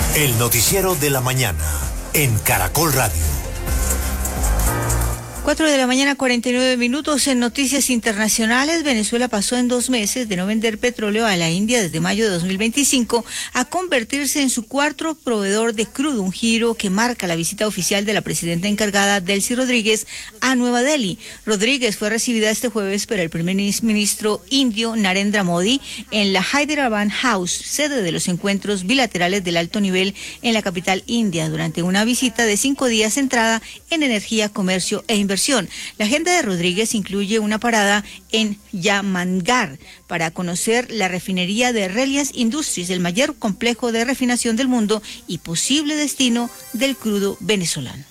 El noticiero de la mañana en Caracol Radio. 4:49 a.m. En noticias internacionales, Venezuela pasó en 2 meses de no vender petróleo a la India desde mayo de 2025 a convertirse en su cuarto proveedor de crudo, un giro que marca la visita oficial de la presidenta encargada Delcy Rodríguez a Nueva Delhi. Rodríguez fue recibida este jueves por el primer ministro indio Narendra Modi en la Hyderabad House, sede de los encuentros bilaterales del alto nivel en la capital india, durante una visita de 5 días centrada en energía, comercio e inversión. La agenda de Rodríguez incluye una parada en Yamangar para conocer la refinería de Reliance Industries, el mayor complejo de refinación del mundo y posible destino del crudo venezolano.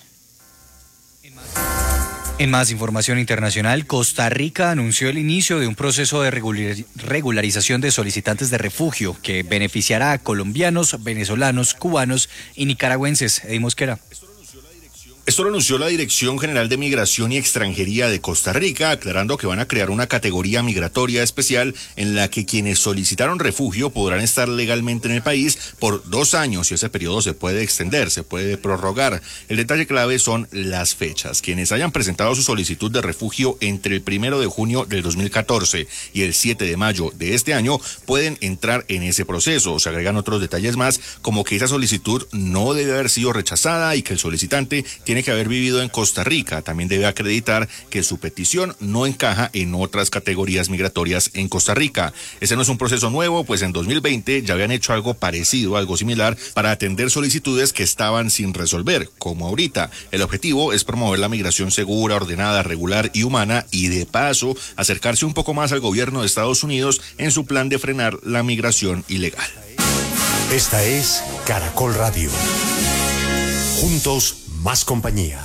En más información internacional, Costa Rica anunció el inicio de un proceso de regularización de solicitantes de refugio que beneficiará a colombianos, venezolanos, cubanos y nicaragüenses. Eddie Mosquera. Esto lo anunció la Dirección General de Migración y Extranjería de Costa Rica, aclarando que van a crear una categoría migratoria especial en la que quienes solicitaron refugio podrán estar legalmente en el país por 2 años y ese periodo se puede extender, se puede prorrogar. El detalle clave son las fechas. Quienes hayan presentado su solicitud de refugio entre el 1 de junio del 2014 y el 7 de mayo de este año pueden entrar en ese proceso. Se agregan otros detalles más, como que esa solicitud no debe haber sido rechazada y que el solicitante tiene que haber vivido en Costa Rica. También debe acreditar que su petición no encaja en otras categorías migratorias en Costa Rica. Ese no es un proceso nuevo, pues en 2020 ya habían hecho algo parecido, algo similar, para atender solicitudes que estaban sin resolver, como ahorita. El objetivo es promover la migración segura, ordenada, regular y humana y de paso acercarse un poco más al gobierno de Estados Unidos en su plan de frenar la migración ilegal. Esta es Caracol Radio. Juntos, más compañía.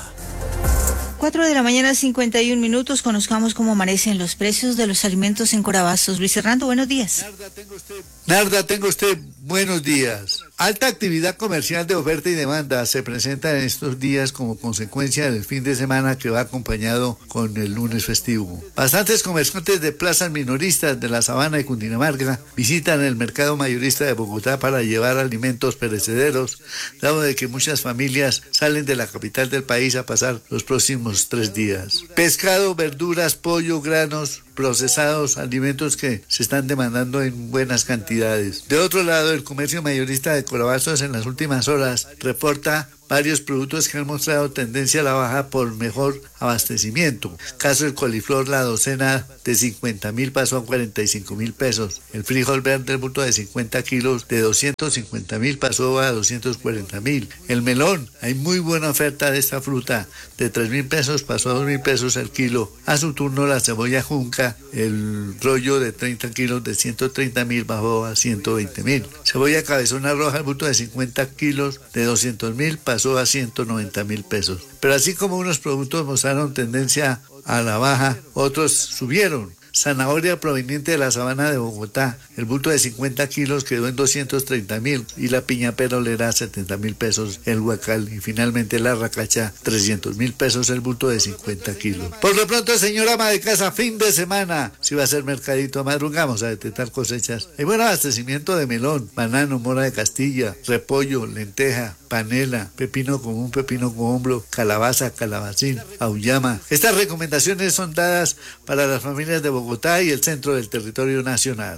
4:51 a.m. Conozcamos cómo amanecen los precios de los alimentos en Corabastos. Luis Hernando, buenos días. Narda, tenga usted buenos días. Alta actividad comercial de oferta y demanda se presenta en estos días como consecuencia del fin de semana que va acompañado con el lunes festivo. Bastantes comerciantes de plazas minoristas de la Sabana y Cundinamarca visitan el mercado mayorista de Bogotá para llevar alimentos perecederos, dado de que muchas familias salen de la capital del país a pasar los próximos 3 días. Pescado, verduras, pollo, granos, procesados, alimentos que se están demandando en buenas cantidades. De otro lado, el comercio mayorista de Corabastos en las últimas horas reporta varios productos que han mostrado tendencia a la baja por mejor abastecimiento. Caso del coliflor, la docena de 50.000 pasó a 45.000 pesos. El frijol verde, el bulto de 50 kilos, de 250.000 pasó a 240.000. El melón, hay muy buena oferta de esta fruta, de 3.000 pesos pasó a 2.000 pesos el kilo. A su turno, la cebolla junca, el rollo de 30 kilos de 130.000 bajó a 120.000. Cebolla cabezona roja, el bulto de 50 kilos, de 200.000 pasó a 190.000 pesos. Pero así como unos productos mostraron tendencia a la baja, otros subieron. Zanahoria proveniente de la Sabana de Bogotá, el bulto de 50 kilos quedó en 230.000 y la piña perolera 70.000 pesos el huacal y finalmente la racacha 300.000 pesos el bulto de 50 kilos. Por lo pronto, señora ama de casa, fin de semana, si va a ser mercadito, madrugamos a detectar cosechas. Hay buen abastecimiento de melón, banano, mora de Castilla, repollo, lenteja, panela, pepino común, pepino cohombro, calabaza, calabacín, auyama. Estas recomendaciones son dadas para las familias de Bogotá y el centro del territorio nacional.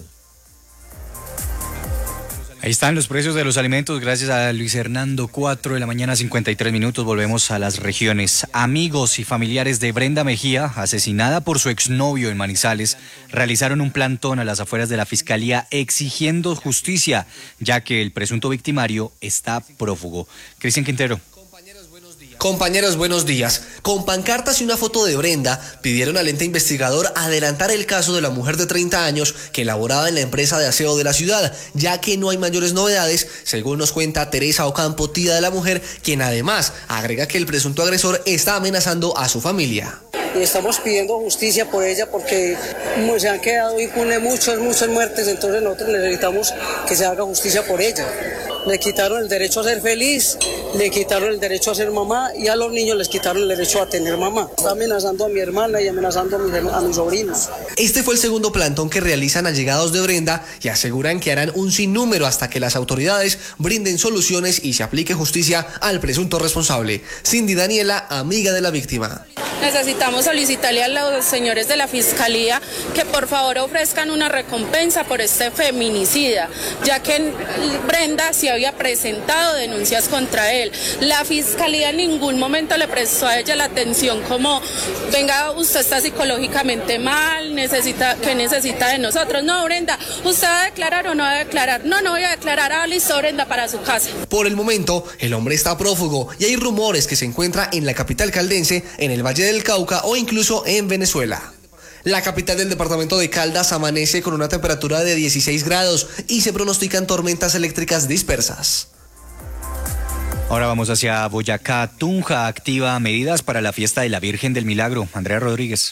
Ahí están los precios de los alimentos, gracias a Luis Hernando. 4:53 a.m. Volvemos a las regiones. Amigos y familiares de Brenda Mejía, asesinada por su exnovio en Manizales, realizaron un plantón a las afueras de la Fiscalía exigiendo justicia, ya que el presunto victimario está prófugo. Cristian Quintero. Compañeros, buenos días. Con pancartas y una foto de Brenda, pidieron al ente investigador adelantar el caso de la mujer de 30 años que laboraba en la empresa de aseo de la ciudad, ya que no hay mayores novedades, según nos cuenta Teresa Ocampo, tía de la mujer, quien además agrega que el presunto agresor está amenazando a su familia. Y estamos pidiendo justicia por ella porque se han quedado impunes muchas muertes, entonces nosotros necesitamos que se haga justicia por ella. le quitaron el derecho a ser feliz, le quitaron el derecho a ser mamá y a los niños les quitaron el derecho a tener mamá. Está amenazando a mi hermana y amenazando a mis sobrinos. Este fue el segundo plantón que realizan allegados de Brenda y aseguran que harán un sinnúmero hasta que las autoridades brinden soluciones y se aplique justicia al presunto responsable. Cindy Daniela, amiga de la víctima. Necesitamos solicitarle a los señores de la Fiscalía que por favor ofrezcan una recompensa por este feminicida, ya que Brenda se había presentado denuncias contra él. La Fiscalía en ningún momento le prestó a ella la atención como, venga, usted está psicológicamente mal, ¿qué necesita de nosotros? No, Brenda, ¿usted va a declarar o no va a declarar? No voy a declarar, listo, Brenda, para su casa. Por el momento, el hombre está prófugo y hay rumores que se encuentra en la capital caldense, en el Valle del Cauca o incluso en Venezuela. La capital del departamento de Caldas amanece con una temperatura de 16 grados y se pronostican tormentas eléctricas dispersas. Ahora vamos hacia Boyacá. Tunja activa medidas para la fiesta de la Virgen del Milagro. Andrea Rodríguez.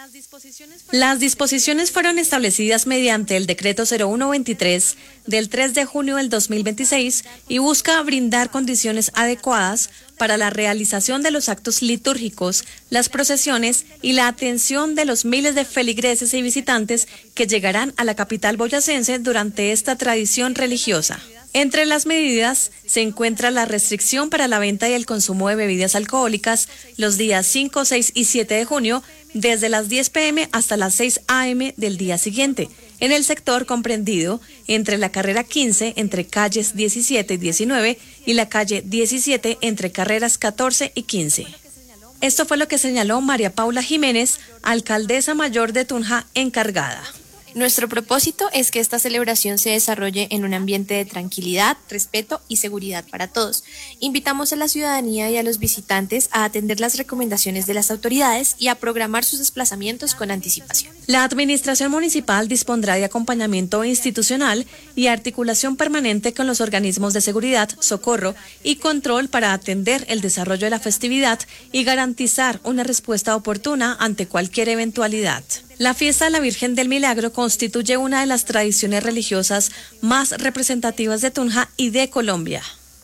Las disposiciones fueron establecidas mediante el decreto 0123 del 3 de junio del 2026 y busca brindar condiciones adecuadas para la realización de los actos litúrgicos, las procesiones y la atención de los miles de feligreses y visitantes que llegarán a la capital boyacense durante esta tradición religiosa. Entre las medidas se encuentra la restricción para la venta y el consumo de bebidas alcohólicas los días 5, 6 y 7 de junio, desde las 10 p.m. hasta las 6 a.m. del día siguiente, en el sector comprendido entre la carrera 15 entre calles 17 y 19 y la calle 17 entre carreras 14 y 15. Esto fue lo que señaló María Paula Jiménez, alcaldesa mayor de Tunja encargada. Nuestro propósito es que esta celebración se desarrolle en un ambiente de tranquilidad, respeto y seguridad para todos. Invitamos a la ciudadanía y a los visitantes a atender las recomendaciones de las autoridades y a programar sus desplazamientos con anticipación. La administración municipal dispondrá de acompañamiento institucional y articulación permanente con los organismos de seguridad, socorro y control para atender el desarrollo de la festividad y garantizar una respuesta oportuna ante cualquier eventualidad. La fiesta de la Virgen del Milagro constituye una de las tradiciones religiosas más representativas de Tunja y de Colombia.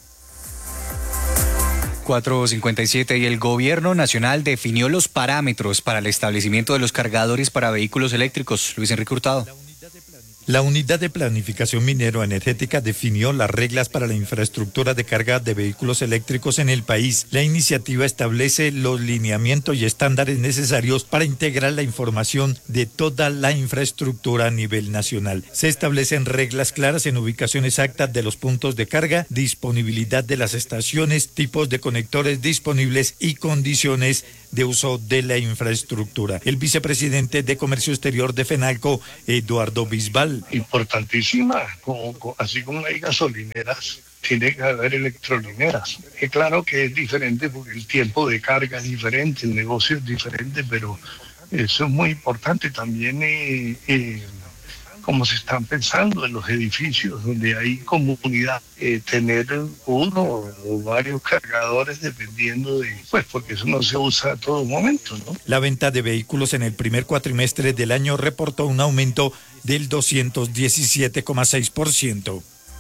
4:57 y el gobierno nacional definió los parámetros para el establecimiento de los cargadores para vehículos eléctricos. Luis Enrique Hurtado. La Unidad de Planificación Minero-Energética definió las reglas para la infraestructura de carga de vehículos eléctricos en el país. La iniciativa establece los lineamientos y estándares necesarios para integrar la información de toda la infraestructura a nivel nacional. Se establecen reglas claras en ubicación exacta de los puntos de carga, disponibilidad de las estaciones, tipos de conectores disponibles y condiciones de uso de la infraestructura. El vicepresidente de Comercio Exterior de FENALCO, Eduardo Bisbal. Importantísima, así como hay gasolineras, tiene que haber electrolineras. Es claro que es diferente porque el tiempo de carga es diferente, el negocio es diferente, pero eso es muy importante también. Como se están pensando en los edificios donde hay comunidad, tener uno o varios cargadores dependiendo de, porque eso no se usa a todo momento, ¿no? La venta de vehículos en el primer cuatrimestre del año reportó un aumento del 217,6%.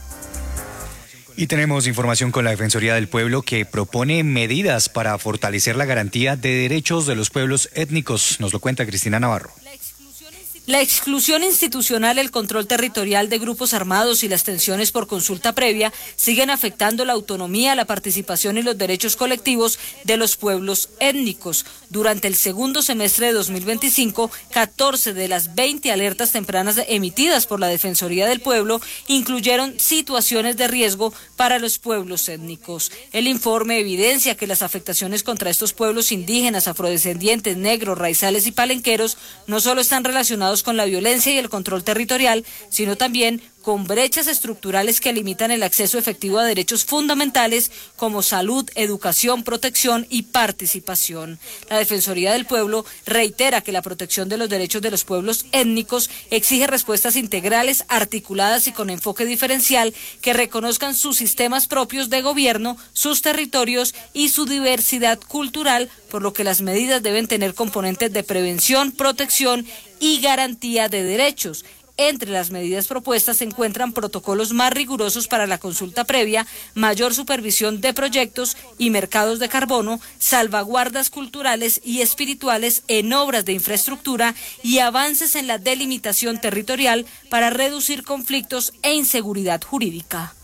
Y tenemos información con la Defensoría del Pueblo que propone medidas para fortalecer la garantía de derechos de los pueblos étnicos. Nos lo cuenta Cristina Navarro. La exclusión institucional, el control territorial de grupos armados y las tensiones por consulta previa siguen afectando la autonomía, la participación y los derechos colectivos de los pueblos étnicos. Durante el segundo semestre de 2025, 14 de las 20 alertas tempranas emitidas por la Defensoría del Pueblo incluyeron situaciones de riesgo para los pueblos étnicos. El informe evidencia que las afectaciones contra estos pueblos indígenas, afrodescendientes, negros, raizales y palenqueros no solo están relacionados con la violencia y el control territorial, sino también con brechas estructurales que limitan el acceso efectivo a derechos fundamentales como salud, educación, protección y participación. La Defensoría del Pueblo reitera que la protección de los derechos de los pueblos étnicos exige respuestas integrales, articuladas y con enfoque diferencial que reconozcan sus sistemas propios de gobierno, sus territorios y su diversidad cultural, por lo que las medidas deben tener componentes de prevención, protección y garantía de derechos. Entre las medidas propuestas se encuentran protocolos más rigurosos para la consulta previa, mayor supervisión de proyectos y mercados de carbono, salvaguardas culturales y espirituales en obras de infraestructura y avances en la delimitación territorial para reducir conflictos e inseguridad jurídica.